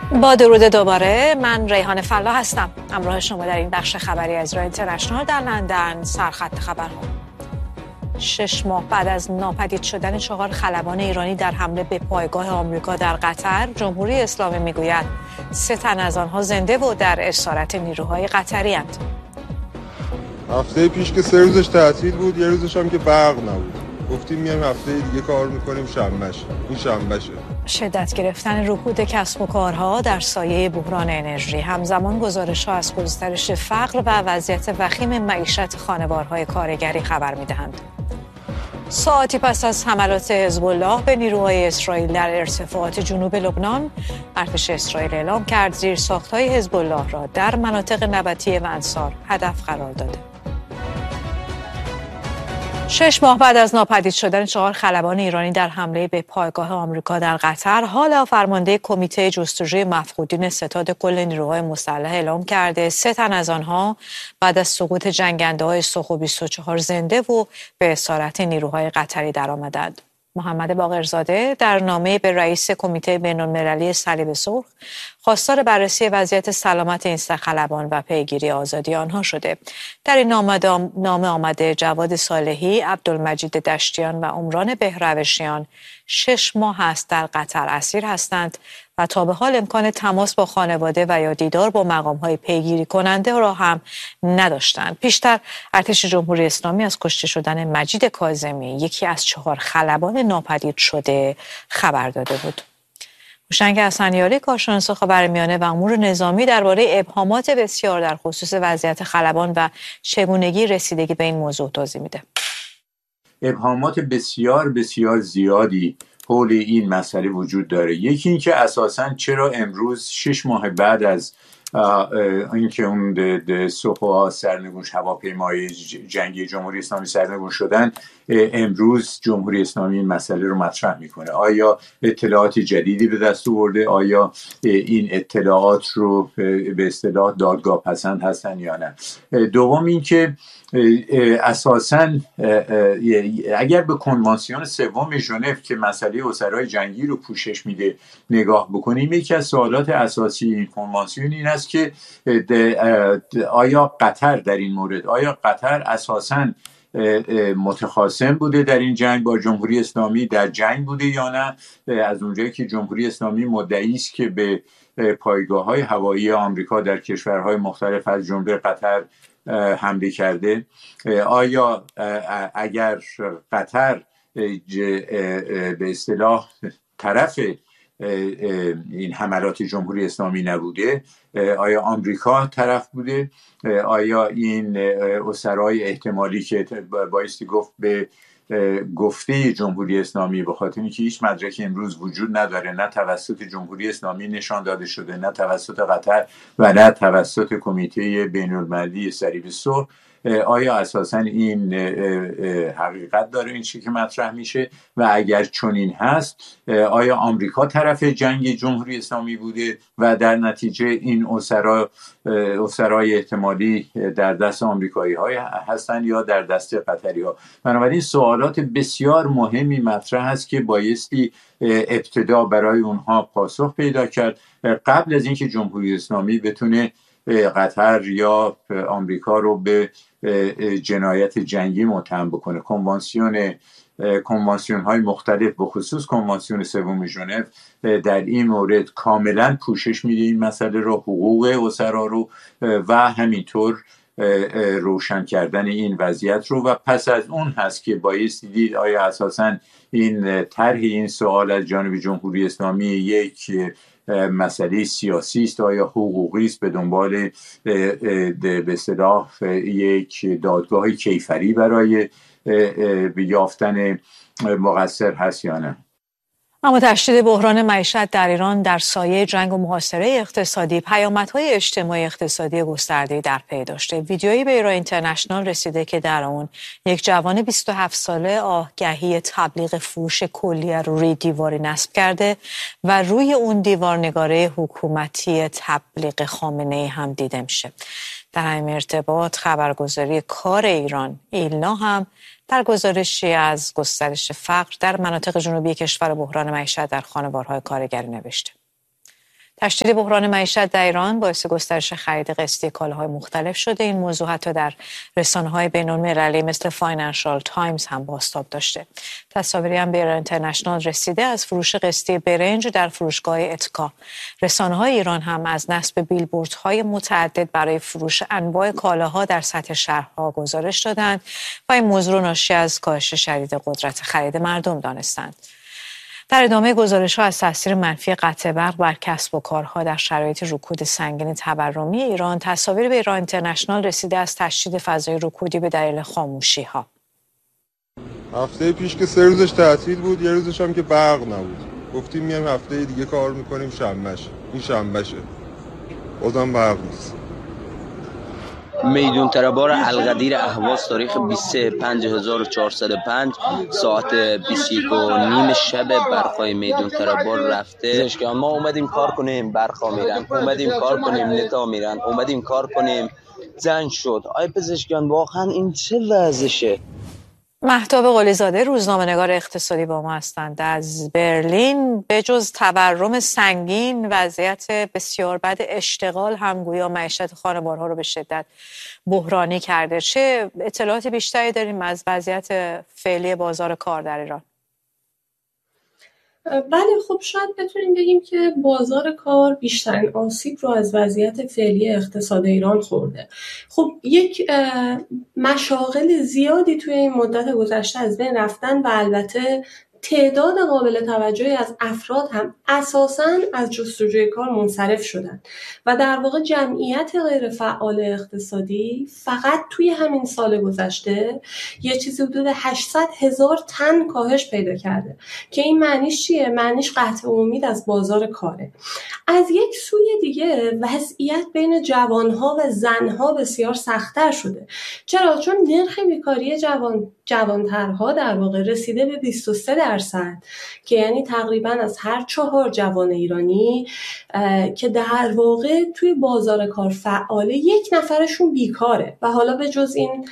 با درود دوباره، من ریحان فلاح هستم. همراه شما در این بخش خبری از رادیو اینترنشنال در لندن. سرخط خبرها: 6 ماه بعد از ناپدید شدن 4 خلبان ایرانی در حمله به پایگاه آمریکا در قطر، جمهوری اسلامی میگوید 3 تن از آنها زنده و در اسارت نیروهای قطری اند. هفته پیش که 3 روزش تعطیل بود، 1 روزش هم که برق نبود. گفتیم میایم هفته دیگه کار میکنیم، شنبهشه. این شنبهشه. شدت گرفتن رکود کسب و کارها در سایه بحران انرژی، همزمان گزارش‌ها از گسترش فقر و وضعیت وخیم معیشت خانوارهای کارگری خبر می‌دهند. ساعتی پس از حملات حزب الله به نیروهای اسرائیل در ارتفاعات جنوب لبنان، ارتش اسرائیل اعلام کرد زیرساخت‌های حزب الله را در مناطق نبطیه و انصار هدف قرار داده. 6 ماه بعد از ناپدید شدن 4 خلبان ایرانی در حمله به پایگاه آمریکا در قطر، حالا فرمانده کمیته جستجوی مفقودین ستاد کل نیروهای مسلح اعلام کرده 3 تن از آنها بعد از سقوط جنگنده‌های سوخو 24 زنده و به اسارت نیروهای قطری درآمدند. محمد باقرزاده در نامه به رئیس کمیته بین‌المللی صلیب سرخ خواستار بررسی وضعیت سلامت این 3 خلبان و پیگیری آزادی آنها شده. در این نامه آمده جواد صالحی، عبدالمجید دشتیان و عمران بهروشیان 6 ماه است در قطر اسیر هستند و تا به حال امکان تماس با خانواده و یا دیدار با مقام‌های پیگیری کننده را هم نداشتند. پیشتر ارتش جمهوری اسلامی از کشته شدن مجید کاظمی، یکی از 4 خلبان ناپدید شده، خبر داده بود. هوشنگ حسنیاری، کارشناس خاورمیانه و امور نظامی، درباره ابهامات بسیار در خصوص وضعیت خلبان و چگونگی رسیدگی به این موضوع توضیح میده. ابهامات بسیار بسیار زیادی حول این مسئله وجود داره. یکی این که اساساً چرا امروز 6 ماه بعد از اینکه اون سوخوها سرنگونش هواپیمای جنگی جمهوری اسلامی سرنگون شدن، امروز جمهوری اسلامی این مسئله رو مطرح میکنه؟ آیا اطلاعات جدیدی به دست آورده؟ آیا این اطلاعات رو به اصطلاح دادگاه پسند هستن یا نه؟ دوم این که اساساً اگر به کنوانسیون 3 ژنو که مسئله اسرای جنگی رو پوشش میده نگاه بکنیم، یکی از سوالات اساسی این کنوانسیون این است که آیا قطر در این مورد، آیا قطر اساساً متخاصم بوده در این جنگ با جمهوری اسلامی، در جنگ بوده یا نه؟ از اونجایی که جمهوری اسلامی مدعی است که به پایگاه‌های هوایی آمریکا در کشورهای مختلف از جمله قطر حمله کرده، آیا اگر قطر به اصطلاح طرف این حملات جمهوری اسلامی نبوده، آیا آمریکا طرف بوده؟ آیا این اسرای احتمالی که بایستی گفت به گفته جمهوری اسلامی، به خاطر اینکه هیچ مدرکی امروز وجود نداره، نه توسط جمهوری اسلامی نشان داده شده، نه توسط قطر و نه توسط کمیته بین‌المللی صلیب سرخ، آیا اساساً این حقیقت داره این چیزی که مطرح میشه؟ و اگر چنین هست، آیا آمریکا طرف جنگ جمهوری اسلامی بوده و در نتیجه این اسرای احتمالی در دست آمریکایی های هستند یا در دست قطری ها؟ بنابراین سوالات بسیار مهمی مطرح هست که بایستی ابتدا برای اونها پاسخ پیدا کرد قبل از اینکه جمهوری اسلامی بتونه قطر یا آمریکا رو به جنایت جنگی متهم بکنه. کنوانسیون های مختلف، به خصوص کنوانسیون 3 ژنو، در این مورد کاملا پوشش میده این مسئله رو، حقوق اسرا رو و همینطور روشن کردن این وضعیت رو. و پس از اون هست که بایستی دید آیا اساساً این طرح این سوال از جانب جمهوری اسلامی یک مسئله سیاسی است، آیا حقوقی است، به دنبال به اصطلاح یک دادگاه کیفری برای یافتن مقصر هست یا نه؟ اما تشدید بحران معیشت در ایران در سایه جنگ و محاصره اقتصادی پیامدهای اجتماعی اقتصادی گسترده‌ای در پی داشته. ویدیویی به ایران اینترنشنال رسیده که در اون یک جوان 27 ساله آگهی تبلیغ فروش کلیه روی دیواری نصب کرده و روی اون دیوار نگاره حکومتی تبلیغ خامنه‌ای هم دیده میشه. در همین ارتباط خبرگزاری کار ایران ایلنا هم در گزارشی از گسترش فقر در مناطق جنوبی کشور و بحران معیشت در خانوارهای کارگری نوشته. تشدید بحران معیشت در ایران باعث گسترش خرید قسطی کالاهای مختلف شده. این موضوع حتی در رسانه‌های بین‌المللی مثل فاینانشال تایمز هم بازتاب داشته. تصاویری هم به ایران اینترنشنال رسیده از فروش قسطی برنج در فروشگاه اتکا. رسانه‌های ایران هم از نصب بیلبوردهای متعدد برای فروش انواع کالاها در سطح شهرها گزارش دادند و این موضوع ناشی از کاهش شدید قدرت خرید مردم دانستند. در ادامه گزارش‌ها از تاثیر منفی قطع برق بر کسب و کارها در شرایط رکود سنگین تورمی ایران، تصاویر به ایران اینترنشنال رسیده از تشدید فضای رکودی به دلیل خاموشی‌ها. هفته پیش که 3 روزش تعطیل بود، یه روزش هم که برق نبود. گفتیم میایم هفته دیگه کار میکنیم شنبهشه. این شنبهشه. بازم برق نیست. میدون تربار القدیر اهواز تاریخ 23/5405 ساعت 21:30 شب برقای میدون تربار رفته. ما اومدیم کار کنیم برقا میرن، اومدیم کار کنیم نتا میرن، اومدیم کار کنیم زنگ شد. آی پزشکیان واقعا این چه وضعشه؟ مهتاب قلیزاده روزنامه‌نگار اقتصادی با ما هستند از برلین. به جز تورم سنگین، وضعیت بسیار بد اشتغال هم گویا معیشت خانوارها رو به شدت بحرانی کرده. چه اطلاعات بیشتری داریم از وضعیت فعلی بازار کار در ایران؟ بله، خب شاید بتونیم بگیم که بازار کار بیشترین آسیب رو از وضعیت فعلی اقتصاد ایران خورده. خب یک مشاغل زیادی توی این مدت گذشته از بین رفتن و البته تعداد قابل توجهی از افراد هم اساساً از جستجوی کار منصرف شدن و در واقع جمعیت غیر فعال اقتصادی فقط توی همین سال گذشته یه چیزی حدود 800,000 تن کاهش پیدا کرده که این معنیش چیه؟ معنیش قطع امید از بازار کاره. از یک سوی دیگه وضعیت بین جوانها و زنها بسیار سخت‌تر شده. چرا؟ چون نرخ بیکاری جوانترها در واقع رسیده به 23%، که یعنی تقریبا از هر 4 جوان ایرانی که در واقع توی بازار کار فعاله 1 نفرشون بیکاره. و حالا به جز این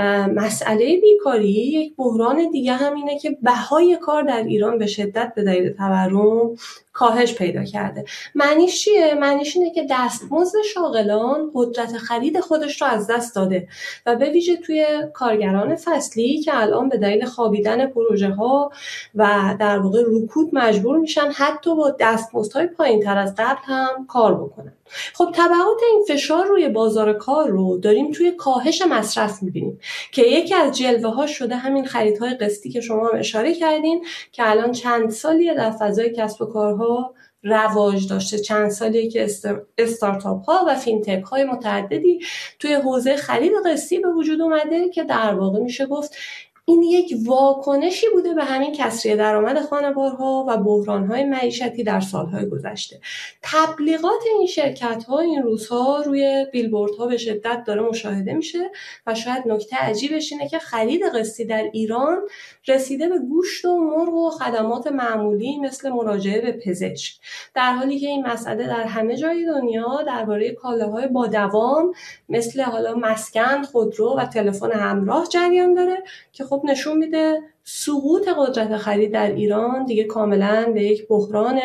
مسئله بیکاری، یک بحران دیگه هم اینه که بهای کار در ایران به شدت به دلیل تورم کاهش پیدا کرده. معنیش چیه؟ معنیش اینه که دستمزد شاغلان قدرت خرید خودش رو از دست داده و به ویژه توی کارگران فصلی که الان به دلیل خوابیدن پروژه ها و در واقع رکود مجبور میشن حتی با دستمزدهای پایین‌تر از قبل هم کار بکنن. خب تبعات این فشار روی بازار کار رو داریم توی کاهش مصرف میبینیم که یکی از جلوه ها شده همین خریدهای قسطی که شما هم اشاره کردین که الان چند سالیه در فضای کسب و کارها رواج داشته. چند سالیه که استارتاپ ها و فینتک های متعددی توی حوزه خرید قسطی به وجود اومده که در واقع میشه گفت این یک واکنشی بوده به همین کسری درآمد خانوارها و بحران‌های معیشتی در سالهای گذشته. تبلیغات این شرکت‌ها این روزها روی بیلبوردها به شدت داره مشاهده میشه و شاید نکته عجیبش اینه که خرید قسطی در ایران رسیده به گوشت و مرغ و خدمات معمولی مثل مراجعه به پزشک، در حالی که این مسئله در همه جای دنیا درباره کالاهای با دوام مثل حالا مسکن، خودرو و تلفن همراه جریان داره که خب نشون میده سقوط قدرت خرید در ایران دیگه کاملا به یک بحران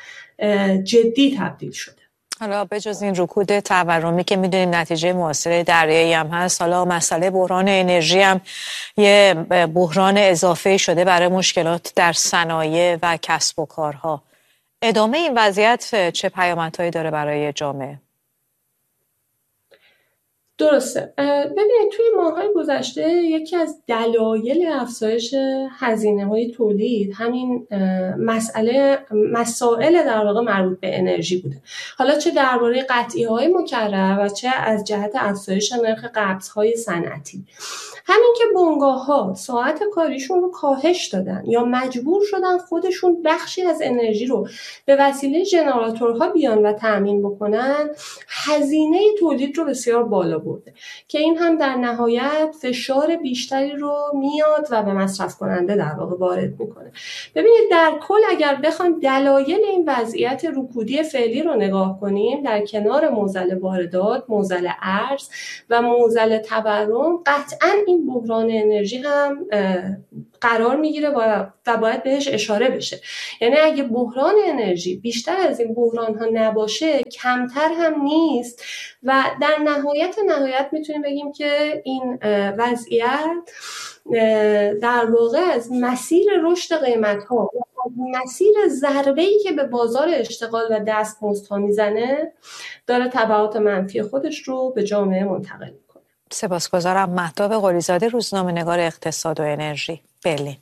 جدی تبدیل شده. حالا به جز این رکود تورمی که میدونیم نتیجه معاصر دریایی هم هست، حالا مسئله بحران انرژی هم یه بحران اضافه شده برای مشکلات در صنایع و کسب و کارها. ادامه این وضعیت چه پیامدهایی داره برای جامعه؟ درسته. ببینید توی ماه‌های گذشته یکی از دلایل افزایش هزینه‌های تولید همین مسائل در واقع مربوط به انرژی بوده. حالا چه درباره قطعی‌های مکرر و چه از جهت افزایش نرخ قبض‌های صنعتی. همین که بنگاه‌ها ساعت کاریشون رو کاهش دادن یا مجبور شدن خودشون بخشی از انرژی رو به وسیله ژنراتورها بیان و تأمین بکنن، هزینه تولید رو بسیار بالا برده که این هم در نهایت فشار بیشتری رو میاد و به مصرف کننده در واقع وارد میکنه. ببینید در کل اگر بخوایم دلایل این وضعیت رکودی فعلی رو نگاه کنیم، در کنار معضل واردات، معضل ارز و معضل تورم، قطعاً این بحران انرژی هم قرار میگیره و باید بهش اشاره بشه. یعنی اگه بحران انرژی بیشتر از این بحران ها نباشه کمتر هم نیست و در نهایت میتونیم بگیم که این وضعیت در واقع از مسیر رشد قیمت ها مسیر ضربه‌ای که به بازار اشتغال و دستمزدها میزنه داره تبعات منفی خودش رو به جامعه منتقل میکنه. سپاسگزارم. مهتاب قلیزاده، روزنامه‌نگار اقتصاد و انرژی، برلین.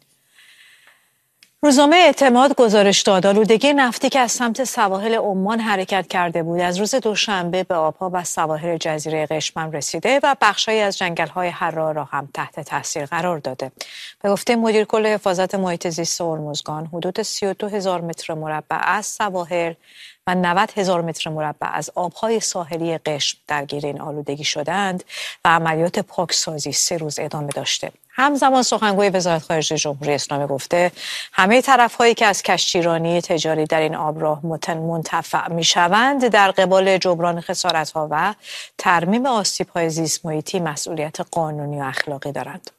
روزنامه اعتماد گزارش داد آلودگی نفتی که از سمت سواحل عمان حرکت کرده بود از روز دوشنبه به آبها و سواحل جزیره قشمم رسیده و بخشایی از جنگل‌های حرا را هم تحت تاثیر قرار داده. به گفته مدیر کل حفاظت محیط زیست هرمزگان، حدود 32,000 متر مربع از سواحل و 90,000 متر مربع از آبهای ساحلی قشم درگیر این آلودگی شدند و عملیات پاکسازی 3 روز ادامه داشته. همزمان سخنگوی وزارت خارجه جمهوری اسلامی گفته همه طرف‌هایی که از کشتیرانی تجاری در این آبراه منتفع می‌شوند در قبال جبران خسارت‌ها و ترمیم آسیب‌های زیست محیطی مسئولیت قانونی و اخلاقی دارند.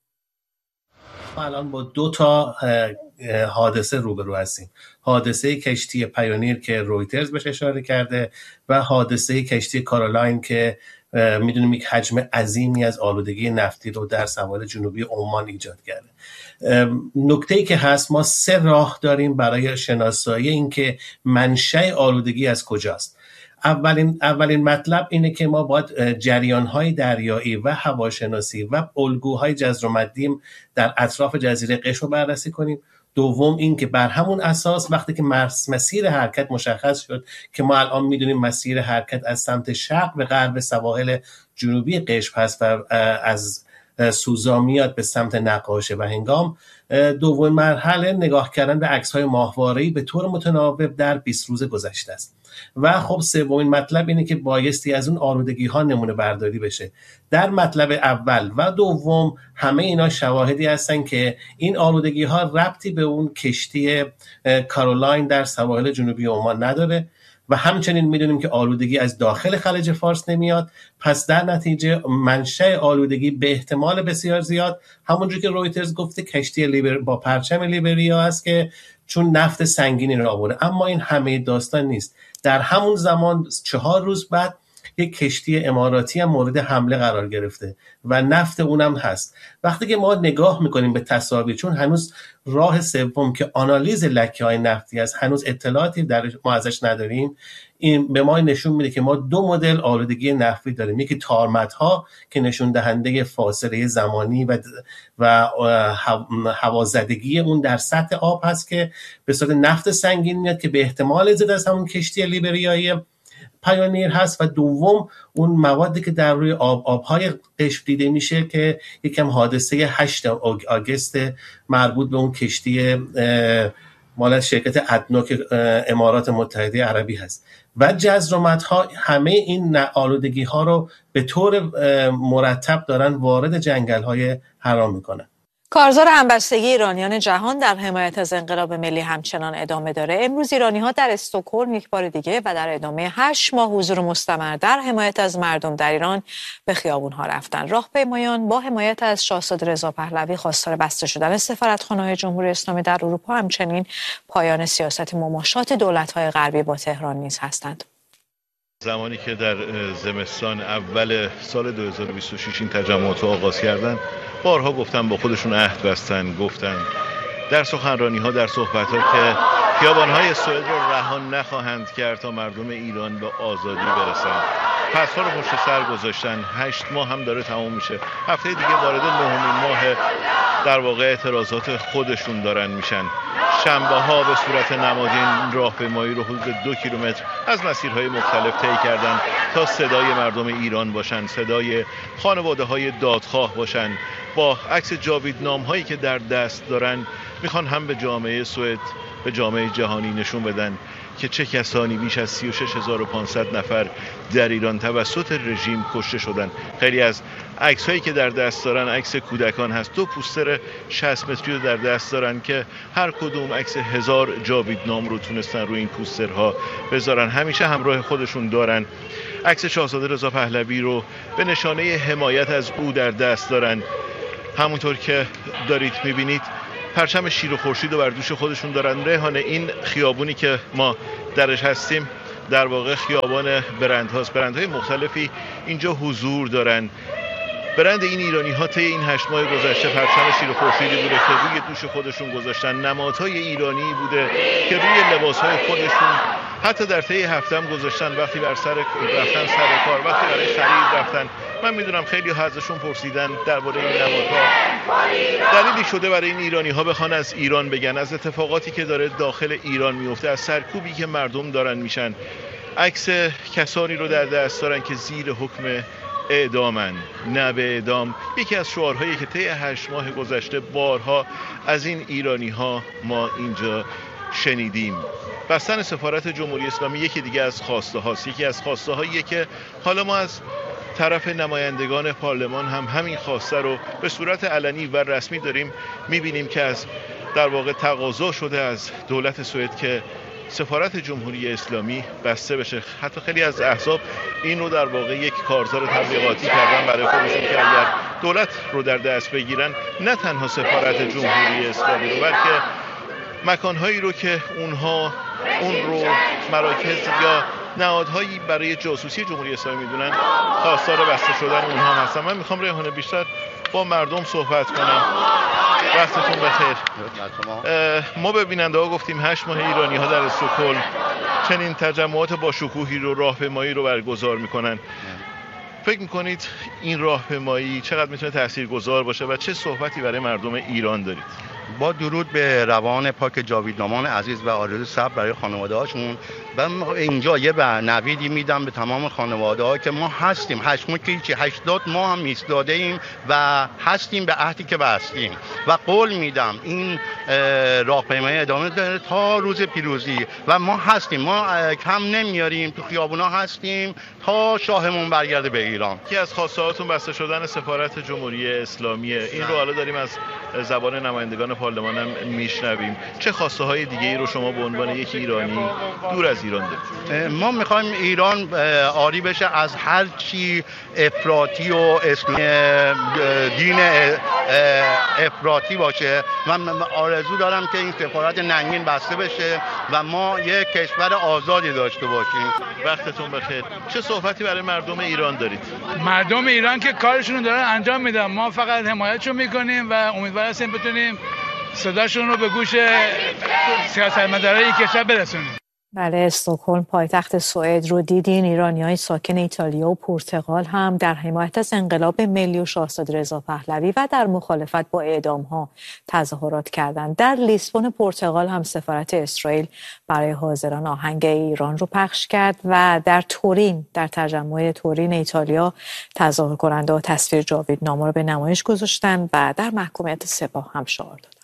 ما الان با 2 تا حادثه روبرو هستیم. حادثه کشتی پیونیر که رویترز بهش اشاره کرده و حادثه کشتی کارولاین که میدونیم یک حجم عظیمی از آلودگی نفتی رو در سواحل جنوبی عمان ایجاد کرده. نکته‌ای که هست، ما 3 راه داریم برای شناسایی این که منشأ آلودگی از کجاست. اولین مطلب اینه که ما باید جریان‌های دریایی و هواشناسی و الگوهای جزر و مدیم در اطراف جزیره قشم رو بررسی کنیم. دوم این که بر همون اساس وقتی که مسیر حرکت مشخص شد که ما الان میدونیم مسیر حرکت از سمت شرق به غرب سواحل جنوبی قشم هست و از سوزا میاد به سمت نقاشه و هنگام، دومین مرحله نگاه کردن به عکس‌های ماهواره‌ای به طور متناوب در 20 روز گذشته است. و خب سومین مطلب اینه که بایستی از اون آلودگی‌ها نمونه برداری بشه. در مطلب اول و دوم همه اینا شواهدی هستن که این آلودگی‌ها ربطی به اون کشتی کارولاین در سواحل جنوبی عمان نداره و همچنین میدونیم که آلودگی از داخل خلیج فارس نمیاد. پس در نتیجه منشأ آلودگی به احتمال بسیار زیاد همونجوری که رویترز گفته کشتی با پرچم لیبریا است که چون نفت سنگینی را آورده. اما این همه داستان نیست. در همون زمان 4 روز بعد یک کشتی اماراتی هم مورد حمله قرار گرفته و نفت اونم هست. وقتی که ما نگاه میکنیم به تصاویر، چون هنوز راه سوم که آنالیز لکه‌های نفتی است هنوز اطلاعاتی ما ازش نداریم، این به ما نشون میده که ما 2 مدل آلودگی نفتی داریم. یکی تارمت‌ها که نشون دهنده فاصله زمانی و هوازدگی اون در سطح آب هست که به صورت نفت سنگین میاد که به احتمال زیاد از همون کشتی لیبریایی پیونیر هست. و دوم اون موادی که در روی آبهای قشم دیده میشه که یکم حادثه 8 آگوست مربوط به اون کشتی مال شرکت ادنوک امارات متحده عربی هست. و جزرومت‌ها همه این آلودگی‌ها رو به طور مرتب دارن وارد جنگل‌های حرا میکنن. کارزار همبستگی ایرانیان جهان در حمایت از انقلاب ملی همچنان ادامه داره. امروز ایرانی‌ها در استکهلم یک بار دیگه و در ادامه 8 ماه حضور مستمر در حمایت از مردم در ایران به خیابون‌ها رفتن. راهپیمایان با حمایت از شاهزاده رضا پهلوی خواستار بسته شدن سفارتخانه‌های جمهوری اسلامی در اروپا، همچنین پایان سیاست مماشات دولت‌های غربی با تهران نیز هستند. زمانی که در زمستان اول سال 2026 این تجمعات رو آغاز کردن، بارها گفتن، با خودشون عهد بستن، گفتن در سخنرانی‌ها، در صحبت‌ها که خیابان‌های سوئد رو رها نخواهند کرد تا مردم ایران به آزادی برسن. پس‌ها رو پشت سر گذاشتن. 8 ماه هم داره تموم میشه. هفته دیگه وارد 9مین ماه در واقع اعتراضات خودشون دارن میشن. شنبه‌ها به صورت نمادین راهپیمایی رو حدود 2 کیلومتر از مسیرهای مختلف طی کردن تا صدای مردم ایران باشن، صدای خانواده‌های دادخواه باشن. با عکس جاویدنامه‌هایی که در دست دارن میخوان هم به جامعه سوئد، به جامعه جهانی نشون بدن که چه کسانی بیش از 36,500 نفر در ایران توسط رژیم کشته شدن. خیلی از عکس‌هایی که در دست دارن عکس کودکان هست. 2 پوستر 60 متری رو در دست دارن که هر کدوم عکس 1000 جاویدنام رو تونستن روی این پوسترها بذارن. همیشه همراه خودشون دارن. عکس شاهزاده رضا پهلوی رو به نشانه حمایت از او در دست دارن. همونطور که دارید میبینید پرچم شیر و خورشید رو بر دوش خودشون دارن. ریحانه، این خیابونی که ما درش هستیم در واقع خیابان برندهاست. برندهای مختلفی اینجا حضور دارن. برند این ایرانی ها طی این 8 ماه گذشته پرچم شیر و خورشیدی بوده که روی دوش خودشون گذاشتن، نمادهای ایرانی بوده که روی لباسهای خودشون حتی در طی هفته هم گذاشتن. وقتی رفتن سر کار، وقتی برای خرید رفتن، من میدونم خیلی ها ازشون پرسیدن درباره این نمادها. دلیلی شده برای این ایرانی ها بخوان از ایران بگن، از اتفاقاتی که داره داخل ایران میفته، از سرکوبی که مردم دارن میشن. عکس کسانی رو در دست دارن که زیر حکم اعدامن، نه به اعدام. یکی از شعارهایی که طی 8 ماه گذشته بارها از این ایرانی ها ما اینجا شنیدیم. بستن سفارت جمهوری اسلامی یکی دیگه از خواسته هاست. یکی از خواسته هاییه که حالا ما از طرف نمایندگان پارلمان هم همین خواسته رو به صورت علنی و رسمی داریم میبینیم که از در واقع تقاضا شده از دولت سوئد که سفارت جمهوری اسلامی بسته بشه. حتی خیلی از احزاب این رو در واقع یک کارزار تبلیغاتی کردن برای خودشون که اگر دولت رو در دست بگیرن، نه تنها سفارت جمهوری اسلامی رو، بلکه مکانهایی رو که اونها اون رو مراکز یا نهادهایی برای جاسوسی جمهوری اسلامی میدونن، خواستار بسته شدن اونها هستن. من میخوام ریحانه بیشتر با مردم صحبت کنم. وقتتون بخیر. ما به بیننده ها گفتیم 8 ماه ایرانی ها در استکهلم چنین تجمعات با شکوهی رو، راهپیمایی رو برگزار میکنن. فکر میکنید این راهپیمایی چقدر میتونه تاثیرگذار باشه و چه صحبتی برای مردم ایران دارید؟ با درود به روان پاک جاویدنامان عزیز و آرزوی صبر برای خانواده‌هاشون، و اینجا یه نویدی میدم به تمام خانواده‌ها که ما هستیم. 8 ماه که هیچی، 80 ماه هم ایستاده ایم و هستیم به عهدی که بستیم و قول میدم این راهپیمایی ادامه داره تا روز پیروزی و ما هستیم. ما کم نمیاریم، تو خیابونا هستیم تا شاهمون برگرده به ایران. یکی از خواسته‌هاتون بسته شدن سفارت جمهوری اسلامیه. این رو حالا داریم از زبان نمایندگان پارلمان هم میشنویم. چه خواسته های دیگه ای رو شما به عنوان یک ایرانی دور از ایران دارید؟ ما میخوایم ایران عاری بشه از هر چی افراطی و اسلامی دین افراطی باشه. من آرزو دارم که این سفارت ننگین بسته بشه و ما یک کشور آزادی داشته باشیم. وقتتون بخیر. چه صحبتی برای مردم ایران دارید؟ مردم ایران که کارشون رو دارن انجام میدن، ما فقط حمایتشون میکنیم و امیدوار هستیم بتونیم صداشون رو به گوش سیاستمدارای این کشور برسونیم. بله، استکهلم پایتخت سوئد رو دیدین. ایرانی‌های ساکن ایتالیا و پرتغال هم در حمایت از انقلاب ملی و شاهزاده رضا پهلوی و در مخالفت با اعدام‌ها تظاهرات کردند. در لیسبون پرتغال هم سفارت اسرائیل برای حاضران آهنگ ایران رو پخش کرد و در تورین، در تجمع تورین ایتالیا، تظاهر کننده‌ها تصویر جاویدنامه رو به نمایش گذاشتن و در محکومیت سپاه هم شعار دادند.